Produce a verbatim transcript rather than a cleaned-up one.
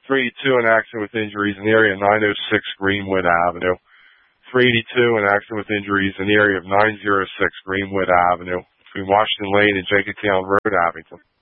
three eighty-two in accident with injuries in the area of nine oh six Greenwood Avenue. three eighty-two in accident with injuries in the area of nine oh six Greenwood Avenue between Washington Lane and Jenkintown Road, Abington.